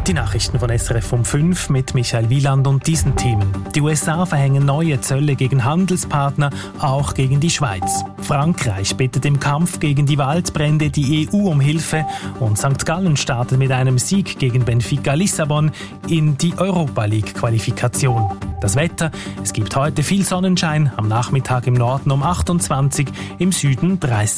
Die Nachrichten von SRF um 5 mit Michael Wieland und diesen Themen. Die USA verhängen neue Zölle gegen Handelspartner, auch gegen die Schweiz. Frankreich bittet im Kampf gegen die Waldbrände die EU um Hilfe und St. Gallen startet mit einem Sieg gegen Benfica Lissabon in die Europa League-Qualifikation. Das Wetter: Es gibt heute viel Sonnenschein, am Nachmittag im Norden um 28, im Süden 30.